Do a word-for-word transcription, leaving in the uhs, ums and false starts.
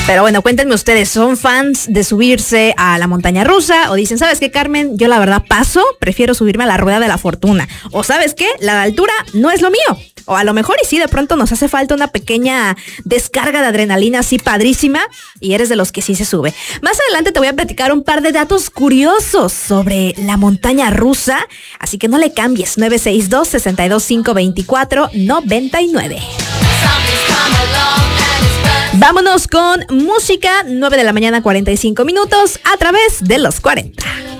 Pero bueno, cuéntenme ustedes, ¿son fans de subirse a la montaña rusa? O dicen, ¿sabes qué, Carmen? Yo la verdad paso, prefiero subirme a la rueda de la fortuna. O ¿sabes qué? La altura no es lo mío. O a lo mejor y sí, de pronto nos hace falta una pequeña descarga de adrenalina así padrísima y eres de los que sí se sube. Más adelante te voy a platicar un par de datos curiosos sobre la montaña rusa, así que no le cambies. Nueve seis dos, seis dos cinco, dos cuatro nueve nueve. Vámonos con música, nueve de la mañana, cuarenta y cinco minutos, a través de los cuarenta.